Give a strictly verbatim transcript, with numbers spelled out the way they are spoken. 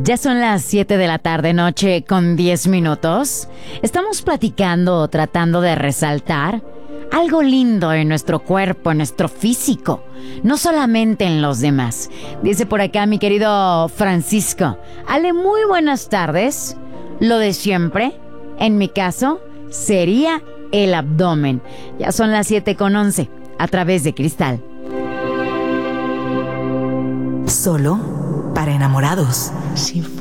Ya son las siete de la tarde, noche con diez minutos. Estamos platicando, tratando de resaltar algo lindo en nuestro cuerpo, en nuestro físico, no solamente en los demás. Dice por acá mi querido Francisco: Ale, muy buenas tardes. Lo de siempre, en mi caso, sería el abdomen. Ya son las siete con once, a través de Cristal. Solo para enamorados. Si